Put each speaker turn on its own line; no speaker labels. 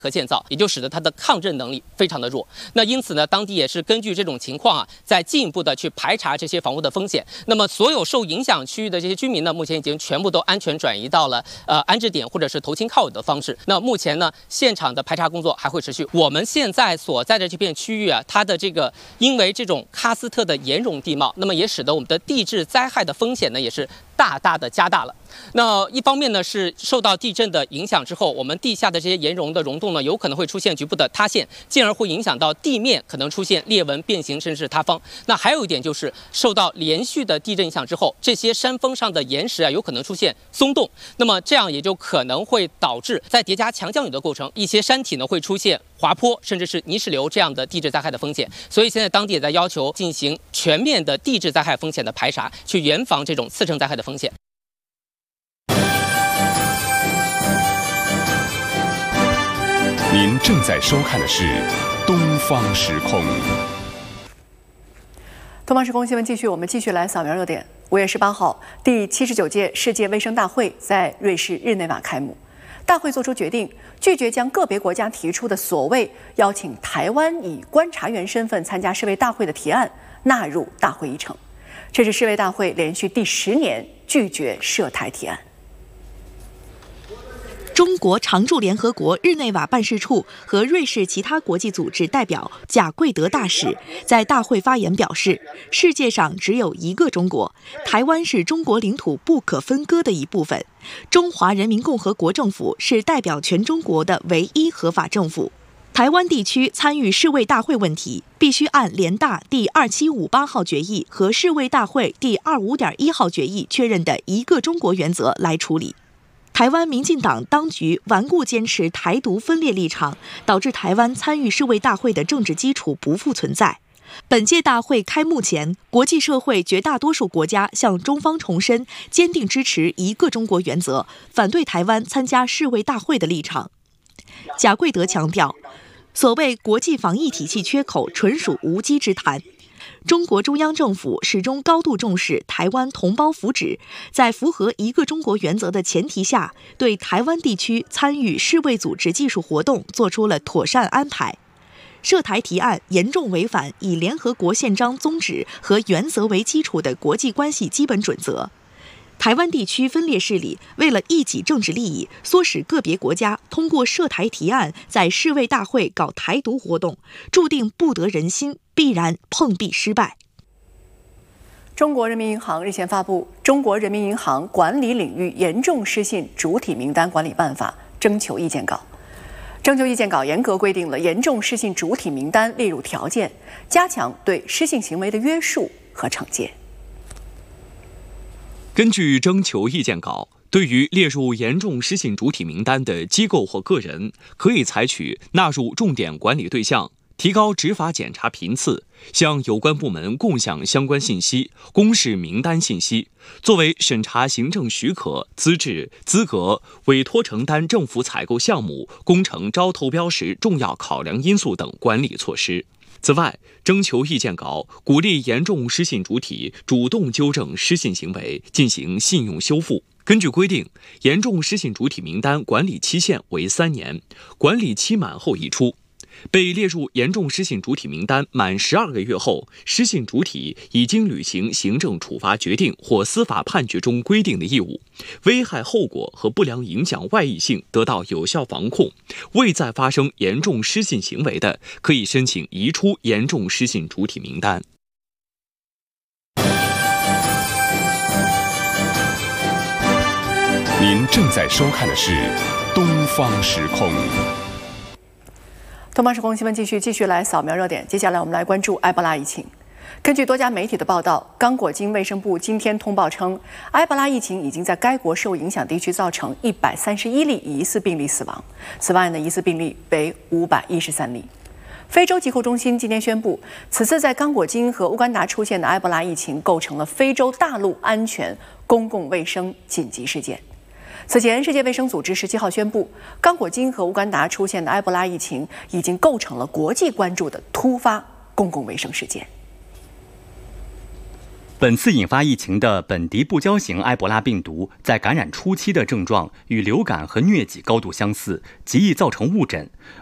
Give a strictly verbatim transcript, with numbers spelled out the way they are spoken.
和建造，也就使得它的抗震能力非常的弱。那因此呢，当地也是根据这种情况啊，在进一步的去排查这些房屋的风险。那么所有受影响区域的这些居民呢，目前已经全部都安全转移到了呃安置点或者是投亲靠友的方式。那目前呢，现场的排查工作还会持续。我们现在所在的这片区域啊，它的这个因为这种喀斯特的岩溶地貌，那么也使得我们的地质灾害的风险呢，也是大大的加大了。那一方面呢，是受到地震的影响之后，我们地下的这些岩溶的溶洞呢，有可能会出现局部的塌陷，进而会影响到地面可能出现裂纹、变形，甚至是塌方。那还有一点就是，受到连续的地震影响之后，这些山峰上的岩石啊，有可能出现松动，那么这样也就可能会导致在叠加强降雨的过程，一些山体呢会出现滑坡，甚至是泥石流这样的地质灾害的风险。所以现在当地也在要求进行全面的地质灾害风险的排查，去严防这种次生灾害的风险。
您正在收看的是《东方时空》。
东方时空新闻继续，我们继续来扫描热点。五月十八号，第七十九届世界卫生大会在瑞士日内瓦开幕。大会作出决定，拒绝将个别国家提出的所谓邀请台湾以观察员身份参加世卫大会的提案纳入大会议程。这是世卫大会连续第十年拒绝涉台提案。
中国常驻联合国日内瓦办事处和瑞士其他国际组织代表贾贵德大使在大会发言表示，世界上只有一个中国，台湾是中国领土不可分割的一部分，中华人民共和国政府是代表全中国的唯一合法政府。台湾地区参与世卫大会问题，必须按联大第二七五八号决议和世卫大会第二五点一号决议确认的一个中国原则来处理。台湾民进党当局顽固坚持台独分裂立场，导致台湾参与世卫大会的政治基础不复存在。本届大会开幕前，国际社会绝大多数国家向中方重申坚定支持一个中国原则，反对台湾参加世卫大会的立场。贾贵德强调，所谓国际防疫体系缺口纯属无稽之谈。中国中央政府始终高度重视台湾同胞福祉，在符合一个中国原则的前提下，对台湾地区参与世卫组织技术活动做出了妥善安排。涉台提案严重违反以联合国宪章宗旨和原则为基础的国际关系基本准则。台湾地区分裂势力为了一己政治利益，唆使个别国家通过涉台提案在世卫大会搞台独活动，注定不得人心，必然碰壁失败。
中国人民银行日前发布《中国人民银行管理领域严重失信主体名单管理办法》征求意见稿。征求意见稿严格规定了严重失信主体名单列入条件，加强对失信行为的约束和惩戒。
根据征求意见稿，对于列入严重失信主体名单的机构或个人，可以采取纳入重点管理对象、提高执法检查频次、向有关部门共享相关信息、公示名单信息，作为审查行政许可、资质、资格、委托承担政府采购项目、工程招投标时重要考量因素等管理措施。此外，征求意见稿鼓励严重失信主体主动纠正失信行为，进行信用修复。根据规定，严重失信主体名单管理期限为三年，管理期满后移出。被列入严重失信主体名单满十二个月后，失信主体已经履行行政处罚决定或司法判决中规定的义务，危害后果和不良影响外溢性得到有效防控，未再发生严重失信行为的，可以申请移出严重失信主体名单。
您正在收看的是《东方时空》。
东方时空新闻继续继续来扫描热点，接下来我们来关注埃博拉疫情。根据多家媒体的报道，刚果金卫生部今天通报称，埃博拉疫情已经在该国受影响地区造成一百三十一例疑似病例死亡，此外呢，疑似病例为五百一十三例。非洲疾控中心今天宣布，此次在刚果金和乌干达出现的埃博拉疫情构成了非洲大陆安全公共卫生紧急事件。此前，世界卫生组织十七号宣布，刚果金和乌干达出现的埃博拉疫情已经构成了国际关注的突发公共卫生事件。
本次引发疫情的本地不交型埃博拉病毒，在感染初期的症状与流感和疟疾高度相似，极易造成误诊。